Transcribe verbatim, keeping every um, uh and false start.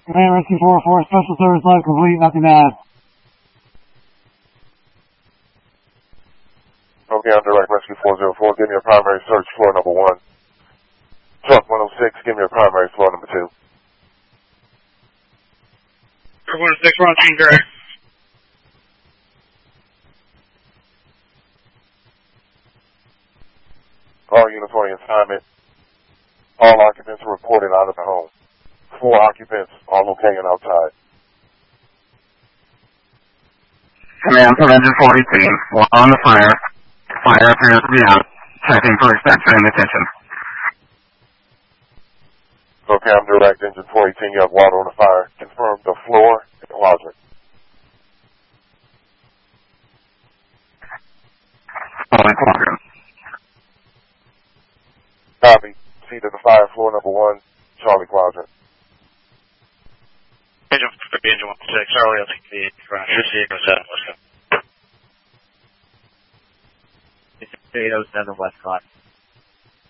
Command Rescue four four, special service line complete, nothing to add. Okay, I'm Direct Rescue four zero four, give me a primary search, floor number one. Truck one oh six, give me a primary, floor number two. Truck one oh six, we're on scene, direct. All units on assignment. All occupants are reported out of the home. Four occupants, all okay and outside. Command to Engine forty-three, we're on the fire. Fire appears to be out. Checking for extension and attention. Okay, I'm Direct Engine four eighteen, you have water on the fire. Confirm the floor and closet. Only quadrant. Copy. Seat of the fire, floor number one, Charlie Quadrant. Engine Engine one six, Charlie, I'll take the ground. Here's the eight oh seven, let's go. eight oh seven West Clock.